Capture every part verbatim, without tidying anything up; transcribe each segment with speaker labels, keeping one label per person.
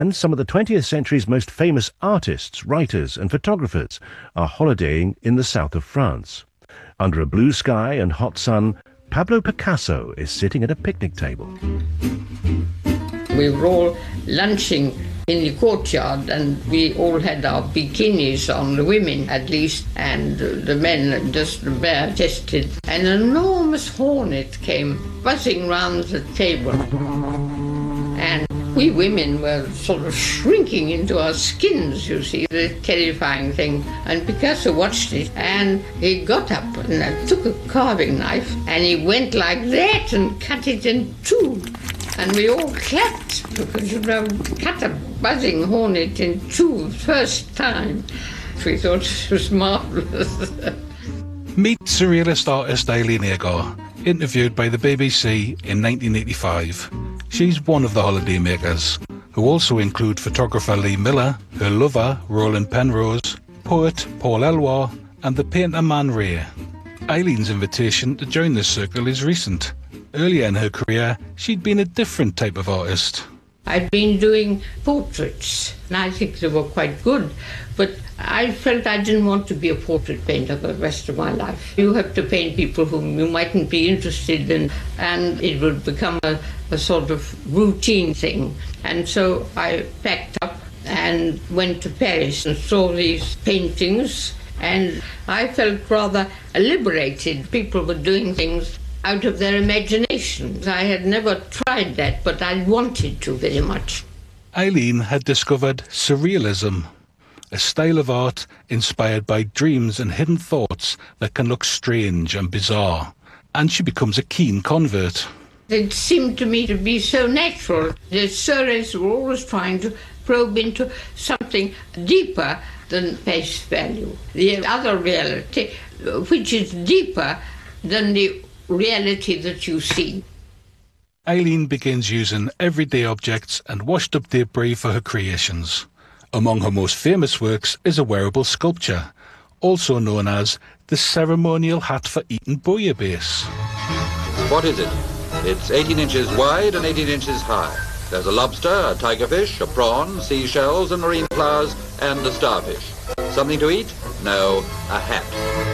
Speaker 1: And some of the twentieth century's most famous artists, writers and photographers are holidaying in the south of France. Under a blue sky and hot sun, Pablo Picasso is sitting at a picnic table.
Speaker 2: We were all lunching in the courtyard and we all had our bikinis on, the women at least, and the men just bare-chested. An enormous hornet came buzzing round the table and we women were sort of shrinking into our skins, you see, the terrifying thing. And Picasso watched it and he got up and took a carving knife and he went like that and cut it in two. And we all clapped because, you know, cut a buzzing hornet in two, first time. We thought it was marvellous.
Speaker 3: Meet surrealist artist Eileen Agar, interviewed by the B B C in nineteen eighty-five. She's one of the holidaymakers, who also include photographer Lee Miller, her lover Roland Penrose, poet Paul Eluard, and the painter Man Ray. Eileen's invitation to join this circle is recent. Earlier in her career, she'd been a different type of artist.
Speaker 2: I'd been doing portraits, and I think they were quite good, but I felt I didn't want to be a portrait painter for the rest of my life. You have to paint people whom you mightn't be interested in, and it would become a, a sort of routine thing. And so I packed up and went to Paris and saw these paintings, and I felt rather liberated. People were doing things out of their imaginations. I had never tried that, but I wanted to very much.
Speaker 3: Eileen had discovered surrealism, a style of art inspired by dreams and hidden thoughts that can look strange and bizarre, and she becomes a keen convert.
Speaker 2: It seemed to me to be so natural. The surrealists were always trying to probe into something deeper than face value, the other reality, which is deeper than the reality that you see.
Speaker 3: Eileen begins using everyday objects and washed up debris for her creations. Among her most famous works is a wearable sculpture, also known as the ceremonial hat for eating bouillabaisse.
Speaker 4: What is it? It's eighteen inches wide and eighteen inches high. There's a lobster, a tigerfish, a prawn, seashells and marine flowers, and a starfish. Something to eat? No, a hat.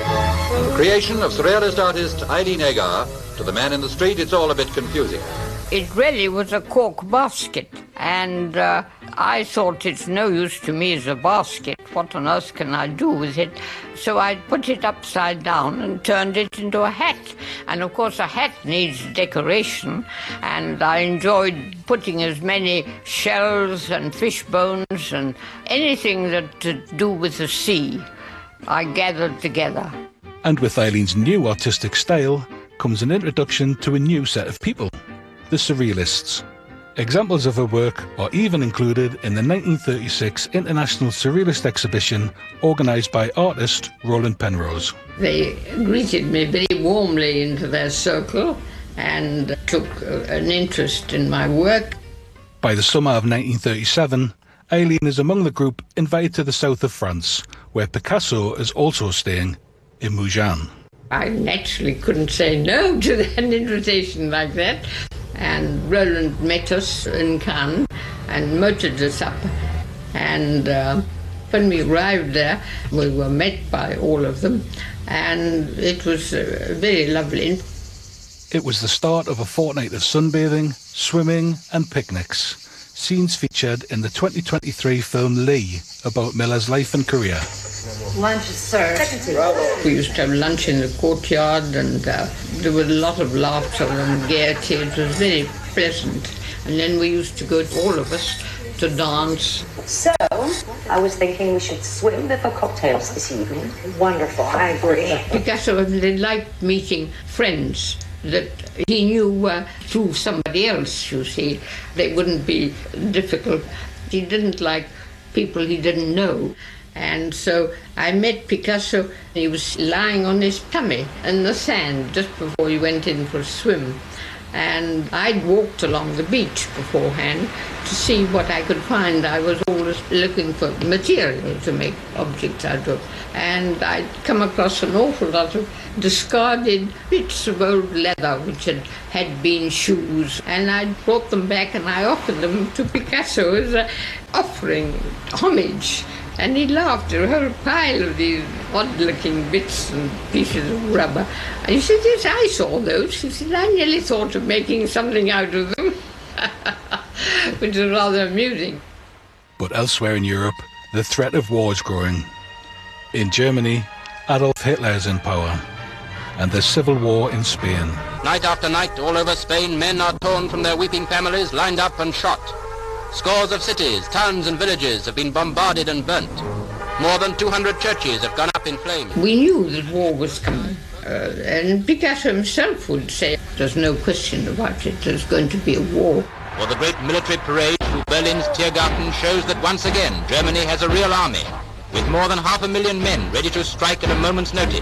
Speaker 4: The creation of surrealist artist Eileen Agar. To the man in the street, it's all a bit confusing.
Speaker 2: It really was a cork basket, and uh, I thought it's no use to me as a basket. What on earth can I do with it? So I put it upside down and turned it into a hat. And of course a hat needs decoration, and I enjoyed putting as many shells and fish bones and anything that to do with the sea I gathered together.
Speaker 3: And with Eileen's new artistic style comes an introduction to a new set of people, the Surrealists. Examples of her work are even included in the nineteen thirty-six International Surrealist Exhibition organised by artist Roland Penrose.
Speaker 2: They greeted me very warmly into their circle and took an interest in my work.
Speaker 3: By the summer of nineteen thirty-seven, Eileen is among the group invited to the south of France, where Picasso is also staying, in Mougins.
Speaker 2: I naturally couldn't say no to an invitation like that. And Roland met us in Cannes and motored us up. And uh, when we arrived there, we were met by all of them, and it was uh, very lovely.
Speaker 3: It was the start of a fortnight of sunbathing, swimming and picnics, scenes featured in the twenty twenty-three film Lee, about Miller's life and career.
Speaker 5: Lunch is served.
Speaker 2: We used to have lunch in the courtyard, and uh, there was a lot of laughter and gaiety. It was very pleasant. And then we used to go, all of us, to dance.
Speaker 5: So, I was thinking we should swim before cocktails this evening. Wonderful, I agree.
Speaker 2: Picasso liked meeting friends that he knew uh, through somebody else, you see. They wouldn't be difficult. He didn't like people he didn't know. And so I met Picasso. He was lying on his tummy in the sand just before he went in for a swim. And I'd walked along the beach beforehand to see what I could find. I was always looking for material to make objects out of. And I'd come across an awful lot of discarded bits of old leather which had, had been shoes. And I'd brought them back and I offered them to Picasso as an offering, homage. And he laughed at a whole pile of these odd-looking bits and pieces of rubber. And he said, yes, I saw those. He said, I nearly thought of making something out of them, which was rather amusing.
Speaker 3: But elsewhere in Europe, the threat of war is growing. In Germany, Adolf Hitler is in power, and there's civil war in Spain.
Speaker 6: Night after night, all over Spain, men are torn from their weeping families, lined up and shot. Scores of cities, towns and villages have been bombarded and burnt. More than two hundred churches have gone up in flames.
Speaker 2: We knew that war was coming. Uh, and Picasso himself would say, there's no question about it, there's going to be a war.
Speaker 6: For the great military parade through Berlin's Tiergarten shows that once again Germany has a real army, with more than half a million men ready to strike at a moment's notice.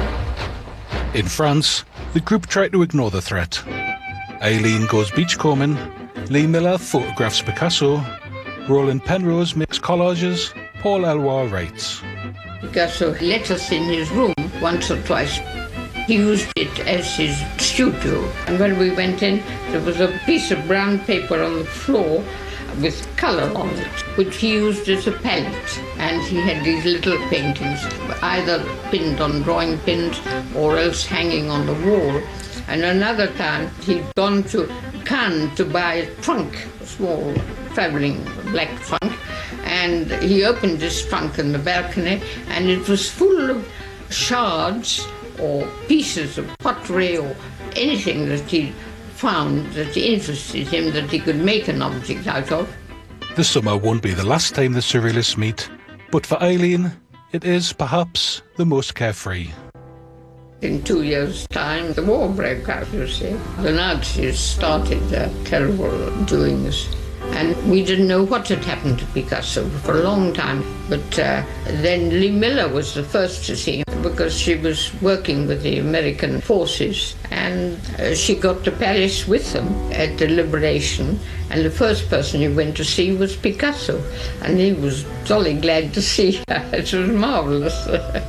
Speaker 3: In France, the group tried to ignore the threat. Aileen goes beachcombing, Lee Miller photographs Picasso, Roland Penrose makes collages, Paul Eluard writes.
Speaker 2: Picasso let us in his room once or twice. He used it as his studio. And when we went in, there was a piece of brown paper on the floor with colour on it, which he used as a palette. And he had these little paintings, either pinned on drawing pins or else hanging on the wall. And another time, he'd gone to Cannes to buy a trunk, a small travelling black trunk, and he opened this trunk in the balcony, and it was full of shards or pieces of pottery or anything that he found that interested him, that he could make an object out of.
Speaker 3: The summer won't be the last time the Surrealists meet, but for Aileen, it is perhaps the most carefree.
Speaker 2: In two years' time, the war broke out, you see. The Nazis started their terrible doings. And we didn't know what had happened to Picasso for a long time. But uh, then Lee Miller was the first to see him because she was working with the American forces. And uh, she got to Paris with them at the Liberation. And the first person he went to see was Picasso. And he was jolly glad to see her. It was marvellous.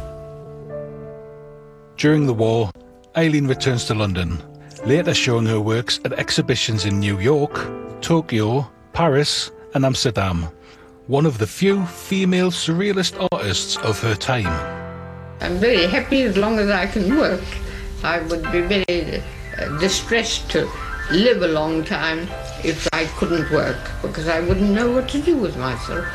Speaker 3: During the war, Aileen returns to London, later showing her works at exhibitions in New York, Tokyo, Paris and Amsterdam, one of the few female surrealist artists of her time.
Speaker 2: I'm very happy as long as I can work. I would be very uh, distressed to live a long time if I couldn't work, because I wouldn't know what to do with myself.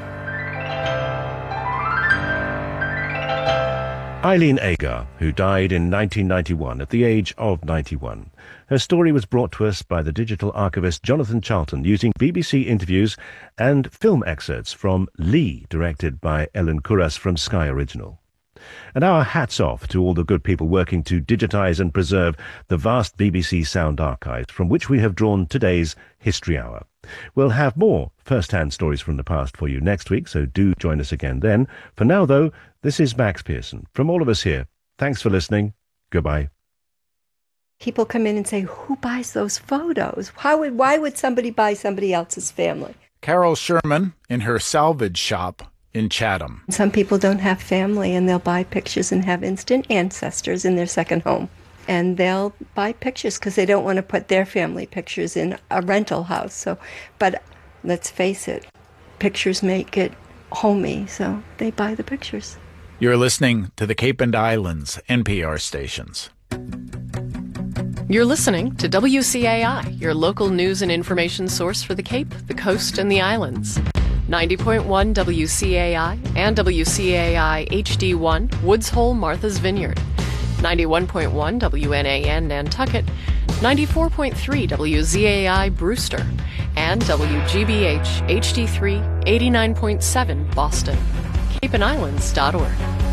Speaker 1: Eileen Agar, who died in nineteen ninety-one at the age of ninety-one. Her story was brought to us by the digital archivist Jonathan Charlton using B B C interviews and film excerpts from Lee, directed by Ellen Kuras from Sky Original. And our hats off to all the good people working to digitise and preserve the vast B B C sound archives from which we have drawn today's History Hour. We'll have more first-hand stories from the past for you next week, so do join us again then. For now, though, this is Max Pearson. From all of us here, thanks for listening. Goodbye.
Speaker 7: People come in and say, who buys those photos? How would, why would somebody buy somebody else's family?
Speaker 8: Carol Sherman in her salvage shop in Chatham.
Speaker 7: Some people don't have family, and they'll buy pictures and have instant ancestors in their second home. And they'll buy pictures because they don't want to put their family pictures in a rental house. So, but let's face it, pictures make it homey, so they buy the pictures.
Speaker 8: You're listening to the Cape and Islands N P R stations.
Speaker 9: You're listening to W C A I, your local news and information source for the Cape, the Coast, and the Islands. ninety point one W C A I and W C A I H D one, Woods Hole, Martha's Vineyard. ninety-one point one W N A N Nantucket, ninety-four point three W Z A I Brewster, and W G B H H D three eighty-nine point seven Boston. cape and islands dot org.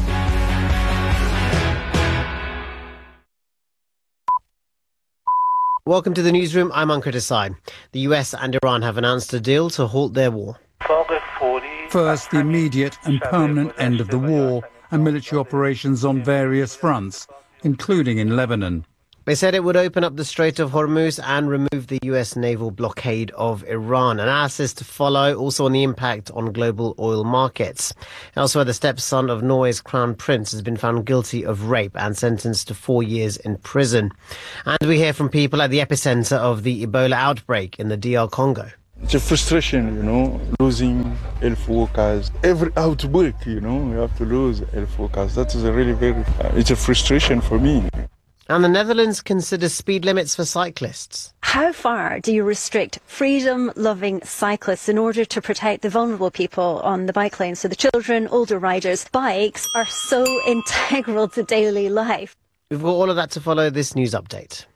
Speaker 10: Welcome to the newsroom. I'm Ankar Desai. The U S and Iran have announced a deal to halt their war.
Speaker 11: First, the immediate and permanent end of the war and military operations on various fronts, including in Lebanon.
Speaker 10: They said it would open up the Strait of Hormuz and remove the U S naval blockade of Iran. Analysis to follow, also on the impact on global oil markets. Elsewhere, the stepson of Norway's crown prince has been found guilty of rape and sentenced to four years in prison. And we hear from people at the epicenter of the Ebola outbreak in the D R Congo.
Speaker 12: It's a frustration, you know, losing health workers. Every outbreak, you know, you have to lose health workers. That is a really very, uh, it's a frustration for me.
Speaker 10: And the Netherlands considers speed limits for cyclists.
Speaker 13: How far do you restrict freedom-loving cyclists in order to protect the vulnerable people on the bike lane? So the children, older riders, bikes are so integral to daily life.
Speaker 10: We've got all of that to follow this news update.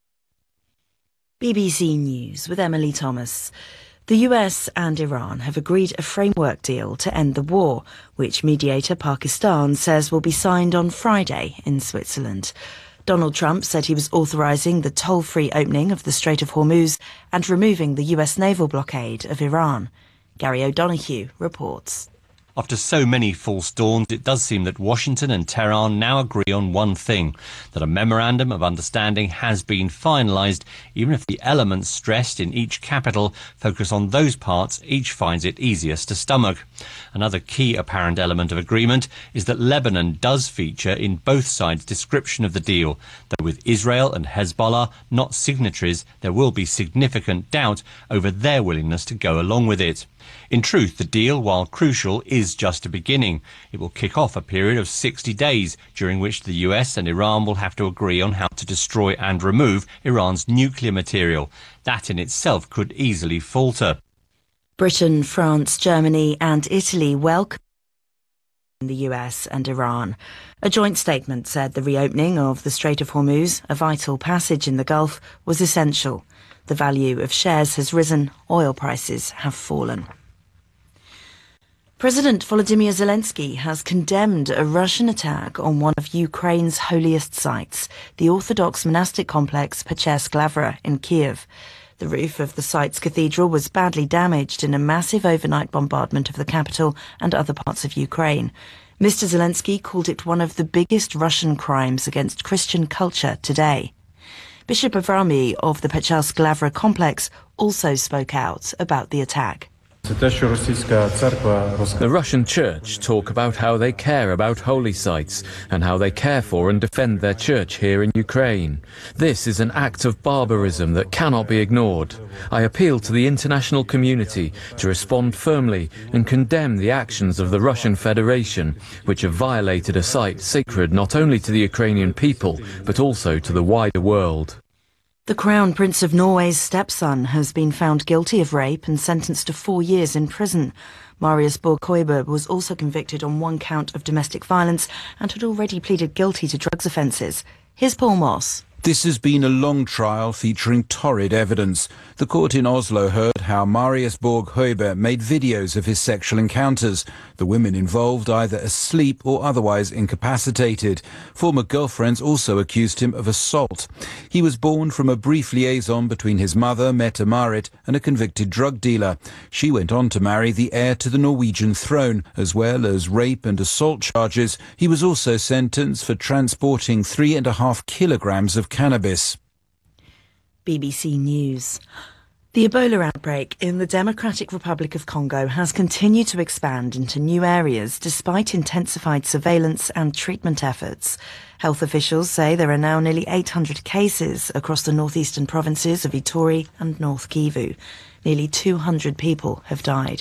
Speaker 14: B B C News with Emily Thomas. The U S and Iran have agreed a framework deal to end the war, which mediator Pakistan says will be signed on Friday in Switzerland. Donald Trump said he was authorising the toll-free opening of the Strait of Hormuz and removing the U S naval blockade of Iran. Gary O'Donoghue reports.
Speaker 15: After so many false dawns, it does seem that Washington and Tehran now agree on one thing, that a memorandum of understanding has been finalised, even if the elements stressed in each capital focus on those parts each finds it easiest to stomach. Another key apparent element of agreement is that Lebanon does feature in both sides' description of the deal, though with Israel and Hezbollah not signatories, there will be significant doubt over their willingness to go along with it. In truth, the deal, while crucial, is just a beginning. It will kick off a period of sixty days, during which the U S and Iran will have to agree on how to destroy and remove Iran's nuclear material. That in itself could easily falter.
Speaker 14: Britain, France, Germany and Italy welcome the U S and Iran. A joint statement said the reopening of the Strait of Hormuz, a vital passage in the Gulf, was essential. The value of shares has risen, oil prices have fallen. President Volodymyr Zelensky has condemned a Russian attack on one of Ukraine's holiest sites, the Orthodox monastic complex Pechersk Lavra in Kiev. The roof of the site's cathedral was badly damaged in a massive overnight bombardment of the capital and other parts of Ukraine. Mister Zelensky called it one of the biggest Russian crimes against Christian culture today. Bishop Avrami of the Pechersk Lavra complex also spoke out about the attack.
Speaker 16: The Russian Church talk about how they care about holy sites and how they care for and defend their church here in Ukraine. This is an act of barbarism that cannot be ignored. I appeal to the international community to respond firmly and condemn the actions of the Russian Federation, which have violated a site sacred not only to the Ukrainian people, but also to the wider world.
Speaker 14: The Crown Prince of Norway's stepson has been found guilty of rape and sentenced to four years in prison. Marius Borg Høiberg was also convicted on one count of domestic violence and had already pleaded guilty to drugs offences. Here's Paul Moss.
Speaker 17: This has been a long trial featuring torrid evidence. The court in Oslo heard how Marius Borg Høiberg made videos of his sexual encounters, the women involved either asleep or otherwise incapacitated. Former girlfriends also accused him of assault. He was born from a brief liaison between his mother, Mette-Marit, and a convicted drug dealer. She went on to marry the heir to the Norwegian throne. As well as rape and assault charges, he was also sentenced for transporting three and a half kilograms of cannabis.
Speaker 14: B B C News. The Ebola outbreak in the Democratic Republic of Congo has continued to expand into new areas despite intensified surveillance and treatment efforts. Health officials say there are now nearly eight hundred cases across the northeastern provinces of Ituri and North Kivu. Nearly two hundred people have died.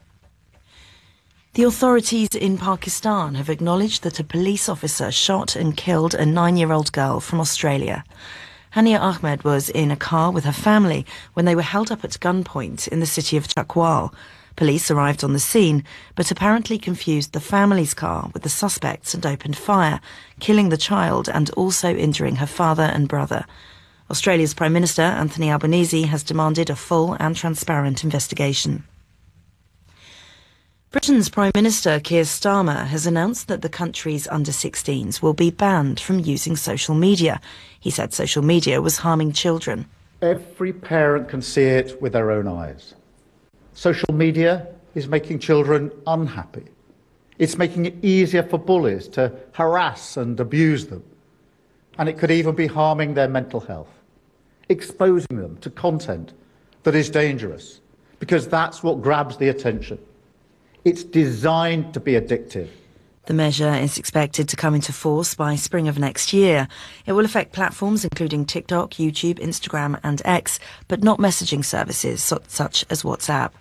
Speaker 14: The authorities in Pakistan have acknowledged that a police officer shot and killed a nine-year-old girl from Australia. Hania Ahmed was in a car with her family when they were held up at gunpoint in the city of Chakwal. Police arrived on the scene, but apparently confused the family's car with the suspects and opened fire, killing the child and also injuring her father and brother. Australia's Prime Minister Anthony Albanese has demanded a full and transparent investigation. Britain's Prime Minister Keir Starmer has announced that the country's under sixteens will be banned from using social media. He said social media was harming children.
Speaker 18: Every parent can see it with their own eyes. Social media is making children unhappy. It's making it easier for bullies to harass and abuse them. And it could even be harming their mental health, exposing them to content that is dangerous, because that's what grabs the attention. It's designed to be addictive.
Speaker 14: The measure is expected to come into force by spring of next year. It will affect platforms including TikTok, YouTube, Instagram and X, but not messaging services such as WhatsApp.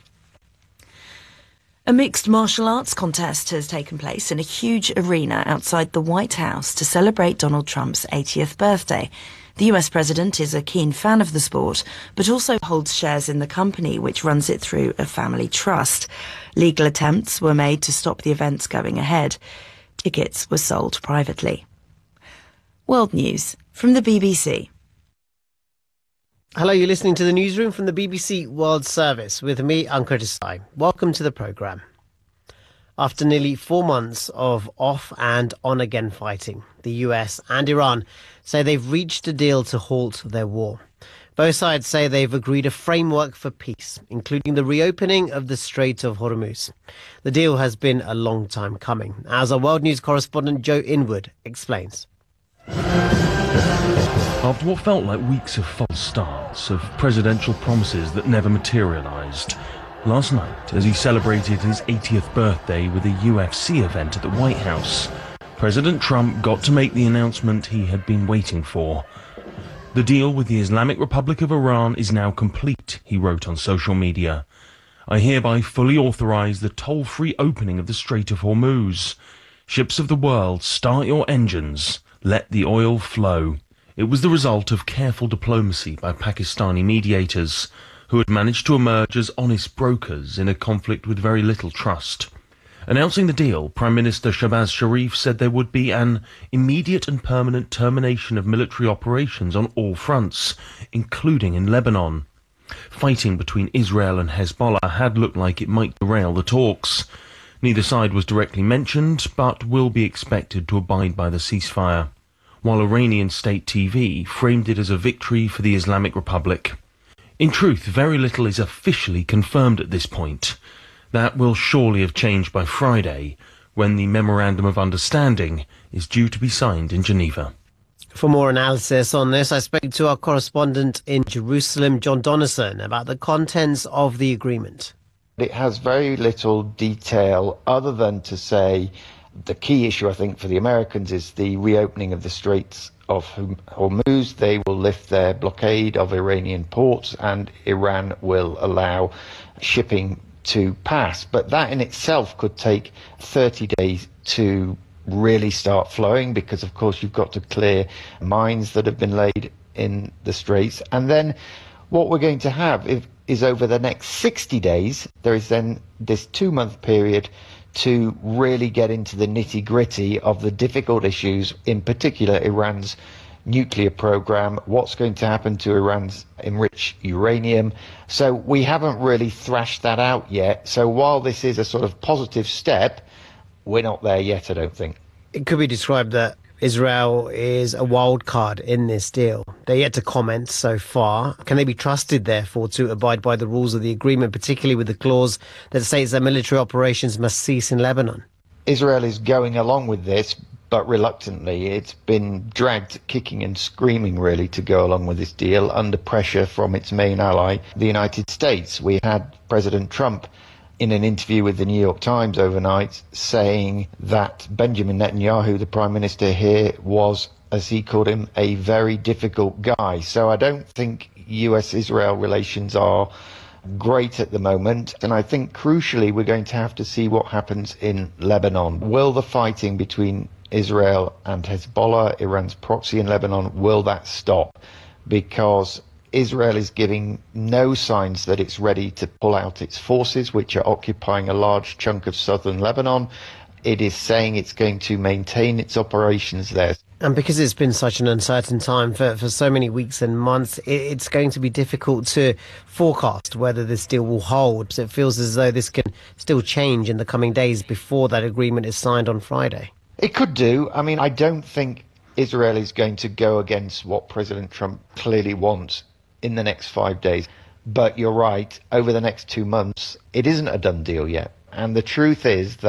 Speaker 14: A mixed martial arts contest has taken place in a huge arena outside the White House to celebrate Donald Trump's eightieth birthday. The U S president is a keen fan of the sport, but also holds shares in the company which runs it through a family trust. Legal attempts were made to stop the events going ahead. Tickets were sold privately. World News from the B B C.
Speaker 10: Hello, you're listening to the newsroom from the B B C World Service with me, Ankur Desai. Welcome to the programme. After nearly four months of off and on again fighting, the U S and Iran say they've reached a deal to halt their war. Both sides say they've agreed a framework for peace, including the reopening of the Strait of Hormuz. The deal has been a long time coming, as our World News correspondent Joe Inwood explains.
Speaker 19: After what felt like weeks of false starts, of presidential promises that never materialised, last night, as he celebrated his eightieth birthday with a U F C event at the White House, President Trump got to make the announcement he had been waiting for. The deal with the Islamic Republic of Iran is now complete, he wrote on social media. I hereby fully authorise the toll-free opening of the Strait of Hormuz. Ships of the world, start your engines. Let the oil flow. It was the result of careful diplomacy by Pakistani mediators, who had managed to emerge as honest brokers in a conflict with very little trust. Announcing the deal, Prime Minister Shahbaz Sharif said there would be an immediate and permanent termination of military operations on all fronts, including in Lebanon. Fighting between Israel and Hezbollah had looked like it might derail the talks. Neither side was directly mentioned, but will be expected to abide by the ceasefire, while Iranian state T V framed it as a victory for the Islamic Republic. In truth, very little is officially confirmed at this point. That will surely have changed by Friday, when the Memorandum of Understanding is due to be signed in Geneva.
Speaker 10: For more analysis on this, I spoke to our correspondent in Jerusalem, John Donnison, about the contents of the agreement.
Speaker 20: It has very little detail other than to say the key issue, I think, for the Americans is the reopening of the Straits of Hormuz. They will lift their blockade of Iranian ports and Iran will allow shipping to pass. But that in itself could take thirty days to really start flowing because, of course, you've got to clear mines that have been laid in the Straits. And then what we're going to have if, is over the next sixty days, there is then this two-month period to really get into the nitty-gritty of the difficult issues, in particular Iran's nuclear program, what's going to happen to Iran's enriched uranium. So we haven't really thrashed that out yet. So while this is a sort of positive step, we're not there yet, I don't think.
Speaker 10: It could be described that Israel is a wild card in this deal. They're yet to comment so far. Can they be trusted, therefore, to abide by the rules of the agreement, particularly with the clause that states that military operations must cease in Lebanon?
Speaker 20: Israel is going along with this, but reluctantly. It's been dragged kicking and screaming, really, to go along with this deal under pressure from its main ally, the United States. We had President Trump in an interview with the New York Times overnight saying that Benjamin Netanyahu, the Prime Minister here, was, as he called him, a very difficult guy. So I don't think U S Israel relations are great at the moment. And I think, crucially, we're going to have to see what happens in Lebanon. Will the fighting between Israel and Hezbollah, Iran's proxy in Lebanon, will that stop? Because Israel is giving no signs that it's ready to pull out its forces, which are occupying a large chunk of southern Lebanon. It is saying it's going to maintain its operations there.
Speaker 10: And because it's been such an uncertain time for, for so many weeks and months, it, it's going to be difficult to forecast whether this deal will hold. So it feels as though this can still change in the coming days before that agreement is signed on Friday.
Speaker 20: It could do. I mean, I don't think Israel is going to go against what President Trump clearly wants in the next five days. But you're right, over the next two months, it isn't a done deal yet. And the truth is that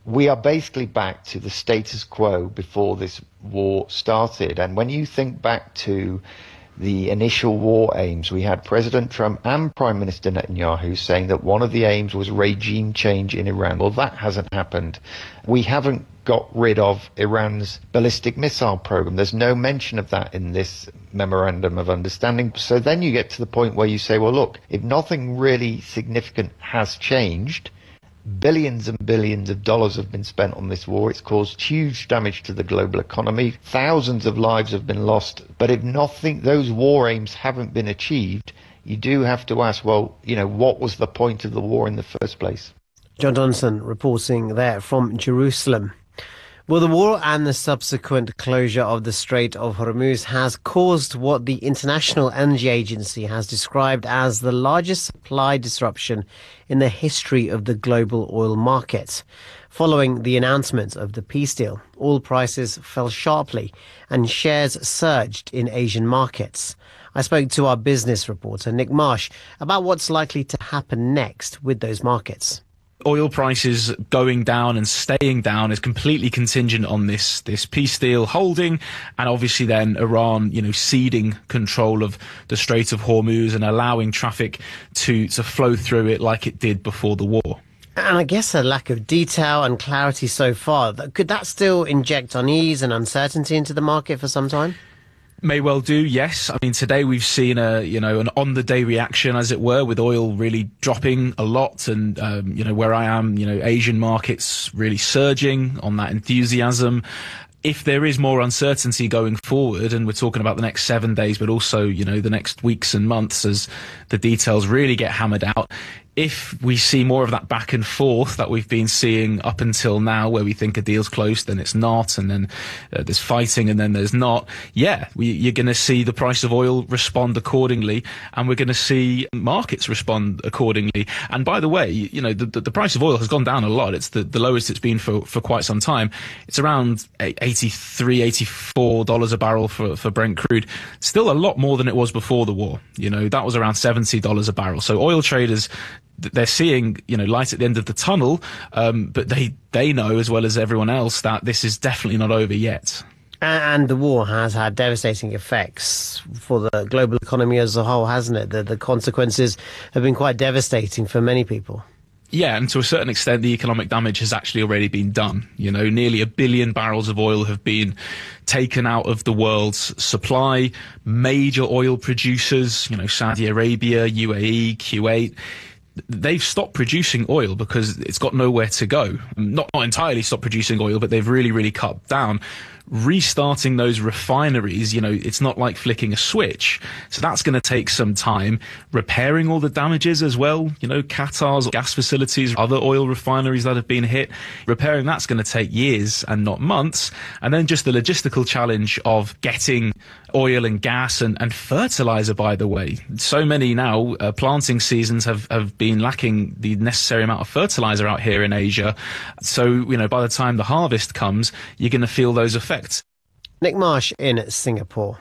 Speaker 20: we are basically back to the status quo before this war started. And when you think back to the initial war aims, we had President Trump and Prime Minister Netanyahu saying that one of the aims was regime change in Iran. Well, that hasn't happened. We haven't got rid of Iran's ballistic missile program. There's no mention of that in this memorandum of understanding. So then you get to the point where you say, well, look, if nothing really significant has changed, billions and billions of dollars have been spent on this war. It's caused huge damage to the global economy. Thousands of lives have been lost. But if nothing, those war aims haven't been achieved, you do have to ask, well, you know, what was the point of the war in the first place?
Speaker 10: John Donaldson reporting there from Jerusalem. Well, the war and the subsequent closure of the Strait of Hormuz has caused what the International Energy Agency has described as the largest supply disruption in the history of the global oil market. Following the announcement of the peace deal, oil prices fell sharply and shares surged in Asian markets. I spoke to our business reporter, Nick Marsh, about what's likely to happen next with those markets.
Speaker 21: Oil prices going down and staying down is completely contingent on this this peace deal holding, and obviously then Iran, you know, ceding control of the Strait of Hormuz and allowing traffic to to flow through it like it did before the war.
Speaker 10: And I guess a lack of detail and clarity so far, could that still inject unease and uncertainty into the market for some time?
Speaker 21: May well do, yes. I mean, today we've seen a, you know, an on-the-day reaction, as it were, with oil really dropping a lot, and um, you know, where I am, you know, Asian markets really surging on that enthusiasm. If there is more uncertainty going forward, and we're talking about the next seven days, but also, you know, the next weeks and months as the details really get hammered out, if we see more of that back and forth that we've been seeing up until now, where we think a deal's close, then it's not, and then uh, there's fighting, and then there's not, yeah, we, you're going to see the price of oil respond accordingly, and we're going to see markets respond accordingly. And by the way, you know, the, the, the price of oil has gone down a lot. It's the, the lowest it's been for, for quite some time. It's around eighty-three, eighty-four dollars a barrel for, for Brent crude. Still a lot more than it was before the war. You know, that was around seventy dollars a barrel. So oil traders, they're seeing, you know, light at the end of the tunnel, um, but they, they know as well as everyone else that this is definitely not over yet.
Speaker 10: And the war has had devastating effects for the global economy as a whole, hasn't it? The, the consequences have been quite devastating for many people.
Speaker 21: Yeah, and to a certain extent, the economic damage has actually already been done. You know, nearly a billion barrels of oil have been taken out of the world's supply. Major oil producers, you know, Saudi Arabia, U A E, Kuwait, they've stopped producing oil because it's got nowhere to go. Not, not entirely stopped producing oil, but they've really, really cut down. Restarting those refineries, you know, it's not like flicking a switch. So that's going to take some time. Repairing all the damages as well, you know, Qatar's gas facilities, other oil refineries that have been hit. Repairing that's going to take years and not months. And then just the logistical challenge of getting oil and gas and, and fertilizer, by the way. So many now uh, planting seasons have, have been lacking the necessary amount of fertilizer out here in Asia. So, you know, by the time the harvest comes, you're going to feel those effects.
Speaker 10: Nick Marsh in Singapore.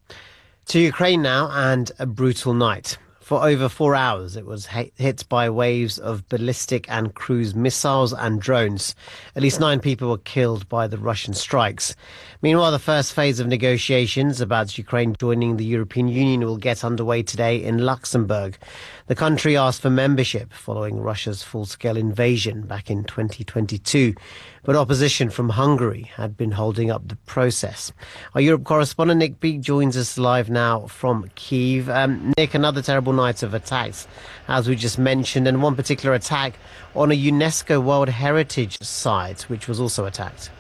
Speaker 10: To Ukraine now, and a brutal night. For over four hours, it was hit by waves of ballistic and cruise missiles and drones. At least nine people were killed by the Russian strikes. Meanwhile, the first phase of negotiations about Ukraine joining the European Union will get underway today in Luxembourg. The country asked for membership following Russia's full-scale invasion back in twenty twenty-two. But opposition from Hungary had been holding up the process. Our Europe correspondent Nick Beek joins us live now from Kyiv. Um, Nick, another terrible night of attacks, as we just mentioned, and one particular attack on a UNESCO World Heritage site, which was also attacked.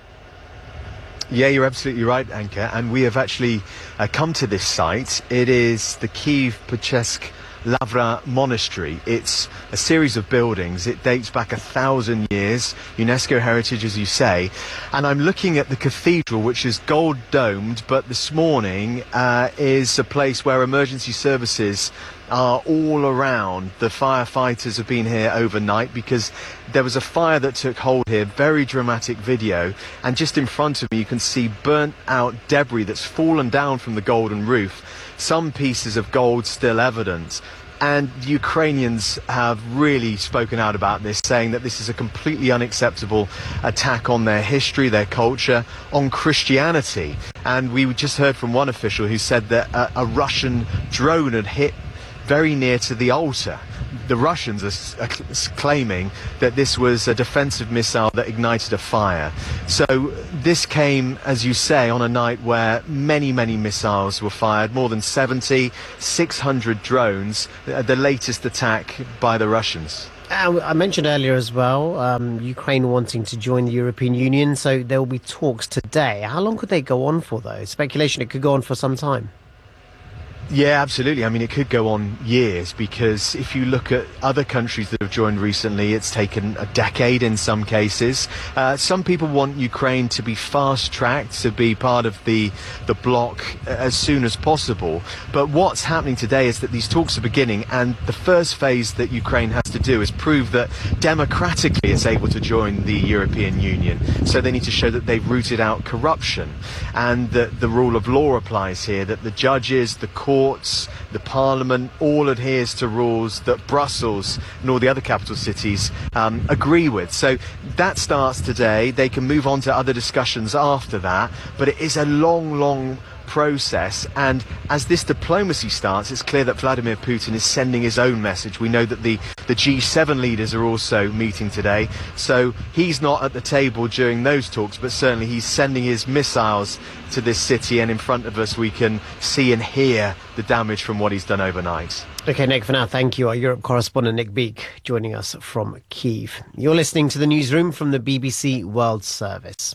Speaker 22: Yeah, you're absolutely right, Anka. And we have actually uh, come to this site. It is the Kyiv-Pechesk Lavra Monastery. It's a series of buildings. It dates back a thousand years, UNESCO heritage, as you say. And I'm looking at the cathedral, which is gold domed, but this morning uh, is a place where emergency services are all around. The firefighters have been here overnight because there was a fire that took hold here. Very dramatic video. And just in front of me, you can see burnt out debris that's fallen down from the golden roof. Some pieces of gold still evident. And the Ukrainians have really spoken out about this, saying that this is a completely unacceptable attack on their history, their culture, on Christianity. And we just heard from one official who said that a, a Russian drone had hit very near to the altar. The Russians are, are claiming that this was a defensive missile that ignited a fire. So this came, as you say, on a night where many, many missiles were fired, more than seventy, six hundred drones, the latest attack by the Russians.
Speaker 10: Uh, I mentioned earlier as well, um, Ukraine wanting to join the European Union, so there will be talks today. How long could they go on for, though? Speculation it could go on for some time.
Speaker 22: Yeah, absolutely. I mean, it could go on years, because if you look at other countries that have joined recently, it's taken a decade in some cases. Uh, some people want Ukraine to be fast-tracked, to be part of the, the bloc as soon as possible. But what's happening today is that these talks are beginning, and the first phase that Ukraine has to do is prove that democratically it's able to join the European Union. So they need to show that they've rooted out corruption, and that the rule of law applies here, that the judges, the court, courts, the parliament, all adheres to rules that Brussels and all the other capital cities um, agree with. So that starts today. They can move on to other discussions after that, but it is a long, long process. And as this diplomacy starts, it's clear that Vladimir Putin is sending his own message. We know that the, the G seven leaders are also meeting today, so he's not at the table during those talks, but certainly he's sending his missiles to this city, and in front of us we can see and hear the damage from what he's done overnight.
Speaker 10: Okay, Nick, for now, thank you. Our Europe correspondent Nick Beek joining us from Kyiv. You're listening to the newsroom from the B B C World Service.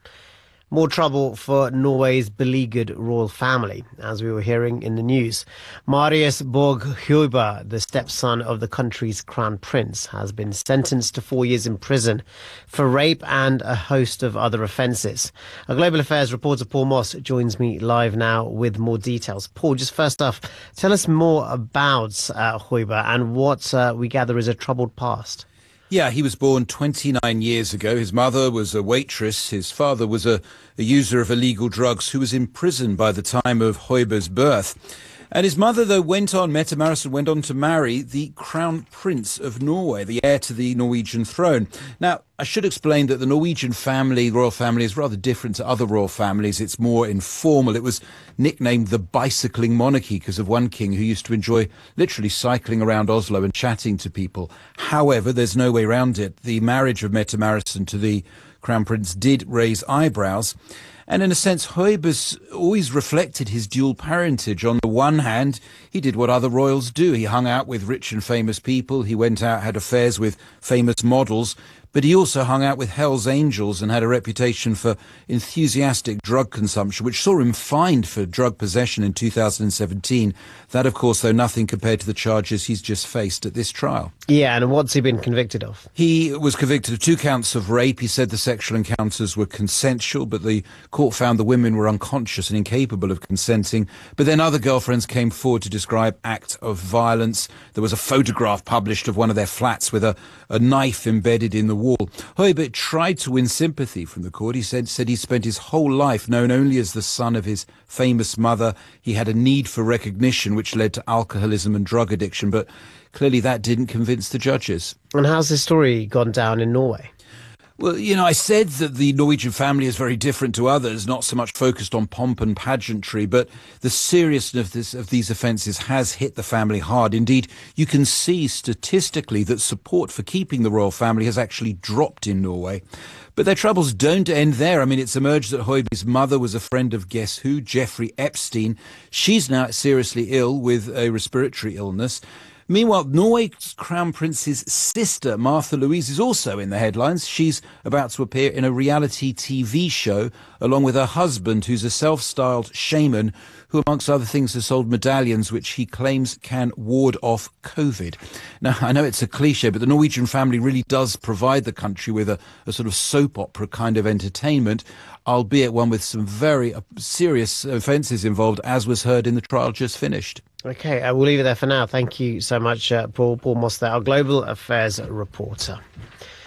Speaker 10: More trouble for Norway's beleaguered royal family, as we were hearing in the news. Marius Borg-Høiberg, the stepson of the country's crown prince, has been sentenced to four years in prison for rape and a host of other offences. Our Global Affairs reporter Paul Moss joins me live now with more details. Paul, just first off, tell us more about uh, Høiberg and what uh, we gather is a troubled past.
Speaker 17: Yeah, he was born twenty-nine years ago. His mother was a waitress. His father was a, a user of illegal drugs who was in prison by the time of Høiberg's birth. And his mother, though, went on, Mette Marit, went on to marry the Crown Prince of Norway, the heir to the Norwegian throne. Now, I should explain that the Norwegian family, the royal family, is rather different to other royal families. It's more informal. It was nicknamed the bicycling monarchy because of one king who used to enjoy literally cycling around Oslo and chatting to people. However, there's no way around it. The marriage of Mette Marit to the Crown Prince did raise eyebrows. And in a sense, Høiberg's always reflected his dual parentage. On the one hand, he did what other royals do. He hung out with rich and famous people. He went out, had affairs with famous models. But he also hung out with Hell's Angels and had a reputation for enthusiastic drug consumption, which saw him fined for drug possession in two thousand seventeen. That, of course, though, nothing compared to the charges he's just faced at this trial.
Speaker 10: Yeah, and what's he been convicted of?
Speaker 17: He was convicted of two counts of rape. He said the sexual encounters were consensual, but the court found the women were unconscious and incapable of consenting. But then other girlfriends came forward to describe acts of violence. There was a photograph published of one of their flats with a, a knife embedded in the wall. Høiberg tried to win sympathy from the court. He said, said he spent his whole life known only as the son of his famous mother. He had a need for recognition, which led to alcoholism and drug addiction. But clearly that didn't convince the judges.
Speaker 10: And how's this story gone down in Norway?
Speaker 17: Well, you know, I said that the Norwegian family is very different to others, not so much focused on pomp and pageantry, but the seriousness of, this, of these offences has hit the family hard. Indeed, you can see statistically that support for keeping the royal family has actually dropped in Norway. But their troubles don't end there. I mean, it's emerged that Høiberg's mother was a friend of guess who, Jeffrey Epstein. She's now seriously ill with a respiratory illness. Meanwhile, Norway's Crown Prince's sister, Martha Louise, is also in the headlines. She's about to appear in a reality T V show along with her husband, who's a self-styled shaman who, amongst other things, has sold medallions which he claims can ward off COVID. Now, I know it's a cliche, but the Norwegian family really does provide the country with a, a sort of soap opera kind of entertainment, albeit one with some very uh, serious offences involved, as was heard in the trial just finished.
Speaker 10: Okay, uh, we'll leave it there for now. Thank you so much, uh, Paul, Paul Moss, there, our Global Affairs reporter.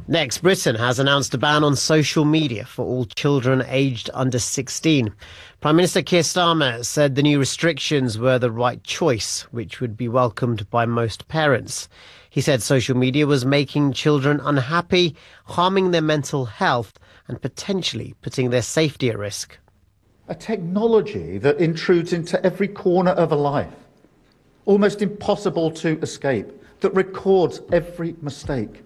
Speaker 10: Next, Britain has announced a ban on social media for all children aged under sixteen. Prime Minister Keir Starmer said the new restrictions were the right choice, which would be welcomed by most parents. He said social media was making children unhappy, harming their mental health and potentially putting their safety at risk.
Speaker 18: A technology that intrudes into every corner of a life, almost impossible to escape, that records every mistake.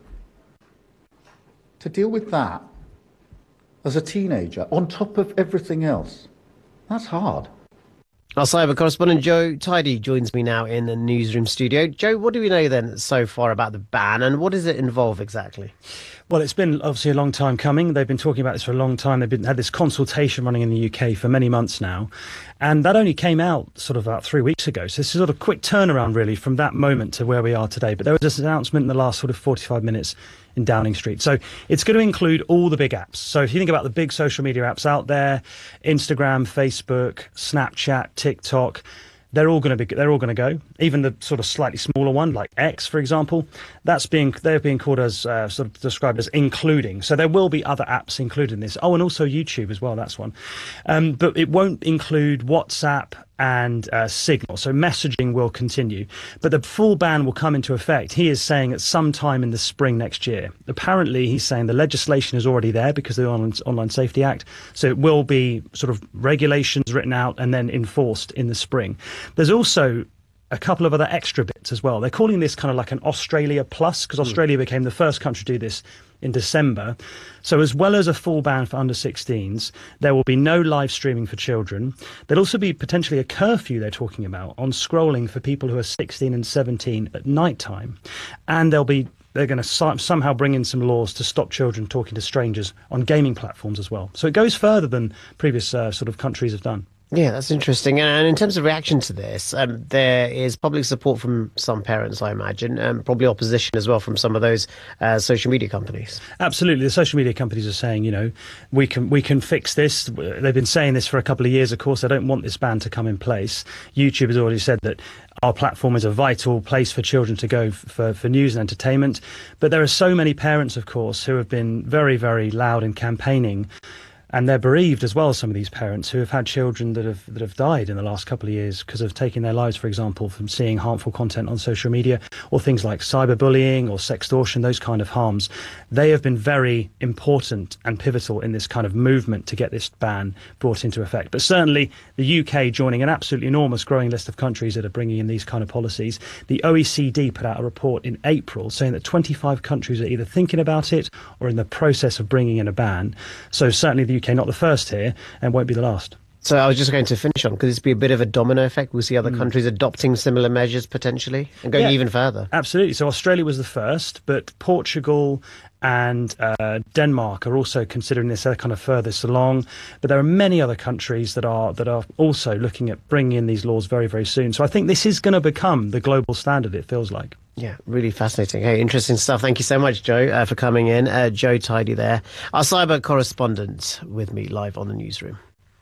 Speaker 18: To deal with that as a teenager, on top of everything else, that's hard.
Speaker 10: Our cyber correspondent Joe Tidy joins me now in the newsroom studio. Joe, what do we know then so far about the ban, and what does it involve exactly?
Speaker 4: Well, it's been obviously a long time coming. They've been talking about this for a long time. They've been, had this consultation running in the U K for many months now. And that only came out sort of about three weeks ago. So this is sort of a quick turnaround, really, from that moment to where we are today. But there was this announcement in the last sort of forty-five minutes in Downing Street. So it's going to include all the big apps. So if you think about the big social media apps out there, Instagram, Facebook, Snapchat, TikTok, they're all going to be, they're all going to go. Even the sort of slightly smaller one, like X, for example, that's being, they're being called as, uh, sort of described as including. So there will be other apps included in this. Oh, and also YouTube as well, that's one. Um, but it won't include WhatsApp and uh, Signal. So messaging will continue. But the full ban will come into effect, he is saying, at some time in the spring next year. Apparently, he's saying the legislation is already there because of the Online, Online Safety Act. So it will be sort of regulations written out and then enforced in the spring. There's also a couple of other extra bits as well. They're calling this kind of like an Australia Plus, because Australia became the first country to do this in December. So as well as a full ban for under sixteens, there will be no live streaming for children. There'll also be potentially a curfew they're talking about on scrolling for people who are sixteen and seventeen at night time. And there'll be they're going to so- somehow bring in some laws to stop children talking to strangers on gaming platforms as well. So it goes further than previous uh, sort of countries have done.
Speaker 10: Yeah, that's interesting. And in terms of reaction to this, um, there is public support from some parents, I imagine, and probably opposition as well from some of those uh, social media companies.
Speaker 4: Absolutely. The social media companies are saying, you know, we can we can fix this. They've been saying this for a couple of years, of course. They don't want this ban to come in place. YouTube has already said that our platform is a vital place for children to go for, for news and entertainment. But there are so many parents, of course, who have been very, very loud in campaigning. And they're bereaved as well, some of these parents who have had children that have that have died in the last couple of years because of taking their lives, for example, from seeing harmful content on social media, or things like cyberbullying or sextortion, those kind of harms. They have been very important and pivotal in this kind of movement to get this ban brought into effect. But certainly the U K joining an absolutely enormous growing list of countries that are bringing in these kind of policies. The O E C D put out a report in April saying that twenty-five countries are either thinking about it or in the process of bringing in a ban. So certainly the U K not the first here and won't be the last.
Speaker 10: So I was just going to finish on, could this be a bit of a domino effect? We'll see other mm. countries adopting similar measures potentially and going yeah, even further.
Speaker 4: Absolutely. So Australia was the first, but Portugal and uh, Denmark are also considering this. They're kind of furthest along. But there are many other countries that are that are also looking at bringing in these laws very, very soon. So I think this is going to become the global standard, it feels like.
Speaker 10: Yeah, really fascinating. Hey, interesting stuff. Thank you so much, Joe, uh, for coming in. Uh, Joe Tidy there, our cyber correspondent with me live on the newsroom.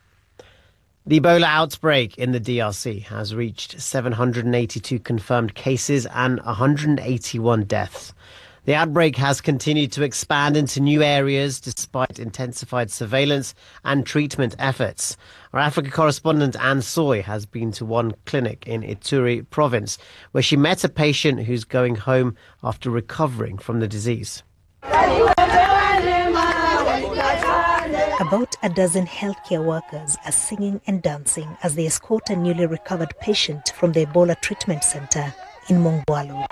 Speaker 10: The Ebola outbreak in the D R C has reached seven hundred eighty-two confirmed cases and one hundred eighty-one deaths. The outbreak has continued to expand into new areas despite intensified surveillance and treatment efforts. Our Africa correspondent Anne Soy has been to one clinic in Ituri province where she met a patient who's going home after recovering from the disease.
Speaker 5: About a dozen healthcare workers are singing and dancing as they escort a newly recovered patient from the Ebola treatment center in Mongwalu.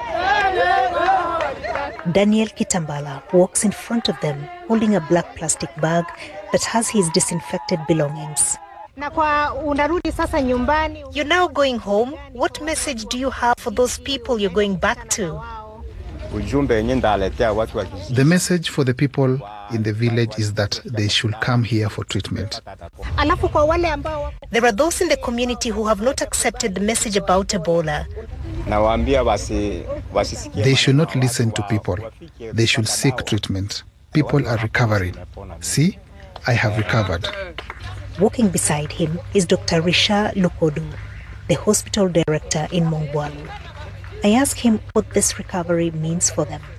Speaker 5: Daniel Kitambala walks in front of them holding a black plastic bag that has his disinfected belongings.
Speaker 23: You're now going home. What message do you have for those people you're going back to?
Speaker 24: The message for the people in the village is that they should come here for treatment.
Speaker 23: There are those in the community who have not accepted the message about Ebola.
Speaker 24: They should not listen to people. They should seek treatment. People are recovering. See, I have recovered.
Speaker 5: Walking beside him is Doctor Risha Lukodu, the hospital director in Mongwalu. I ask him what this recovery means for them.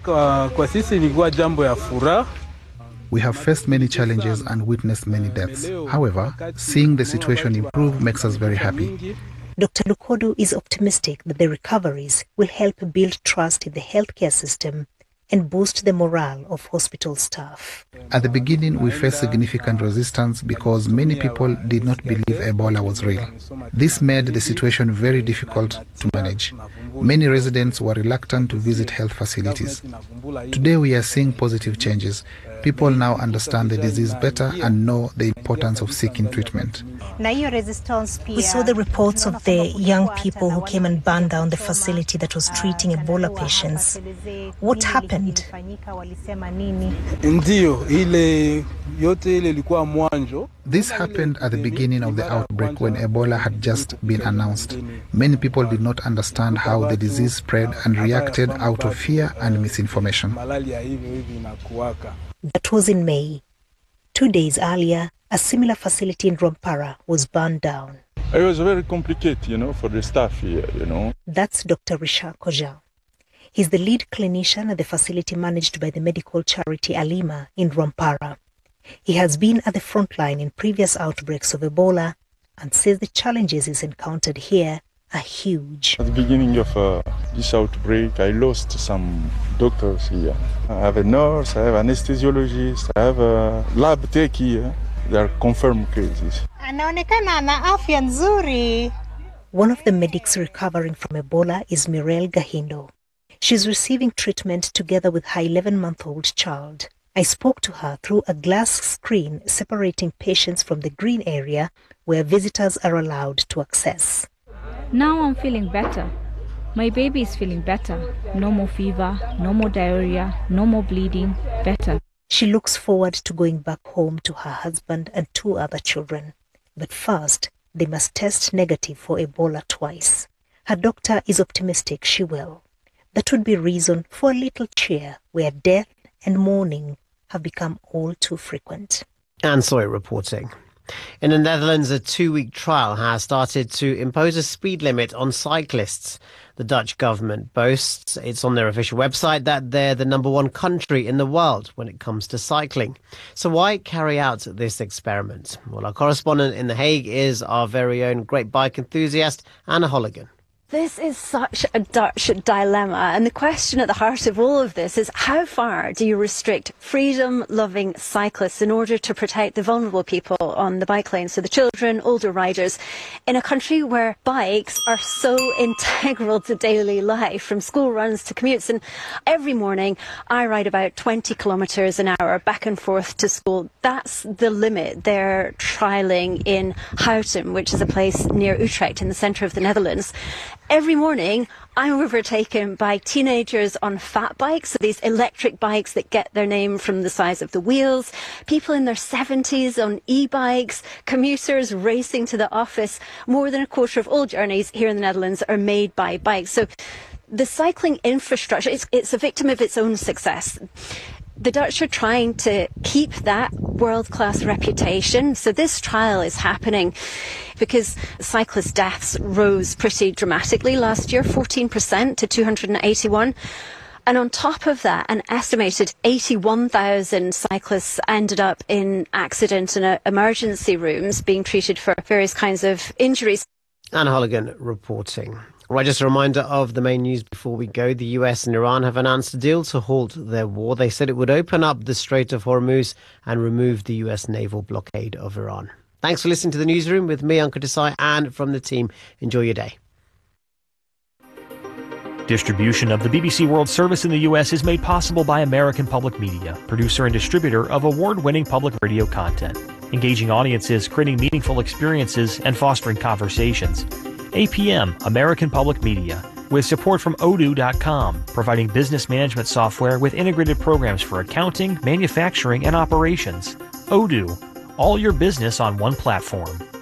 Speaker 24: We have faced many challenges and witnessed many deaths. However, seeing the situation improve makes us very happy.
Speaker 5: Doctor Lukodu is optimistic that the recoveries will help build trust in the healthcare system and boost the morale of hospital staff.
Speaker 24: At the beginning, we faced significant resistance because many people did not believe Ebola was real. This made the situation very difficult to manage. Many residents were reluctant to visit health facilities. Today, we are seeing positive changes. People now understand the disease better and know the importance of seeking treatment.
Speaker 23: We saw the reports of the young people who came and burned down the facility that was treating Ebola patients. What happened?
Speaker 24: This happened at the beginning of the outbreak when Ebola had just been announced. Many people did not understand how the disease spread and reacted out of fear and misinformation.
Speaker 5: That was in May. Two days earlier, a similar facility in Rwampara was burned down.
Speaker 12: It was very complicated, you know, for the staff here, you know.
Speaker 5: That's Doctor Richard Koja. He's the lead clinician at the facility managed by the medical charity Alima in Rwampara. He has been at the front line in previous outbreaks of Ebola and says the challenges he's encountered here are huge.
Speaker 12: At the beginning of uh, this outbreak, I lost some doctors here. I have a nurse, I have an anesthesiologist, I have a lab tech here. They are confirmed cases.
Speaker 5: One of the medics recovering from Ebola is Mirelle Gahindo. She's receiving treatment together with her eleven-month-old child. I spoke to her through a glass screen separating patients from the green area where visitors are allowed to access.
Speaker 1: Now I'm feeling better. My baby is feeling better. No more fever, no more diarrhea, no more bleeding, better.
Speaker 5: She looks forward to going back home to her husband and two other children. But first, they must test negative for Ebola twice. Her doctor is optimistic she will. That would be reason for a little cheer where death and mourning have become all too frequent.
Speaker 10: And Soy reporting. In the Netherlands, a two-week trial has started to impose a speed limit on cyclists. The Dutch government boasts, it's on their official website, that they're the number one country in the world when it comes to cycling. So why carry out this experiment? Well, our correspondent in The Hague is our very own great bike enthusiast, Anna Holligan.
Speaker 13: This is such a Dutch dilemma, and the question at the heart of all of this is how far do you restrict freedom-loving cyclists in order to protect the vulnerable people on the bike lane, so the children, older riders, in a country where bikes are so integral to daily life, from school runs to commutes. And every morning I ride about twenty kilometres an hour back and forth to school. That's the limit they're trialling in Houten, which is a place near Utrecht in the centre of the Netherlands. Every morning, I'm overtaken by teenagers on fat bikes, so these electric bikes that get their name from the size of the wheels, people in their seventies on e-bikes, commuters racing to the office. More than a quarter of all journeys here in the Netherlands are made by bikes. So the cycling infrastructure, it's, it's a victim of its own success. The Dutch are trying to keep that world-class reputation. So this trial is happening because cyclist deaths rose pretty dramatically last year, fourteen percent to two hundred eighty-one. And on top of that, an estimated eighty-one thousand cyclists ended up in accident and uh, emergency rooms being treated for various kinds of injuries.
Speaker 10: Anna Holligan reporting. Right, just a reminder of the main news before we go. The U S and Iran have announced a deal to halt their war. They said it would open up the Strait of Hormuz and remove the U S naval blockade of Iran. Thanks for listening to the newsroom with me, Ankur Desai, and from the team. Enjoy your day.
Speaker 2: Distribution of the B B C World Service in the U S is made possible by American Public Media, producer and distributor of award-winning public radio content, engaging audiences, creating meaningful experiences, and fostering conversations. A P M, American Public Media, with support from odoo dot com, providing business management software with integrated programs for accounting, manufacturing, and operations. Odoo, all your business on one platform.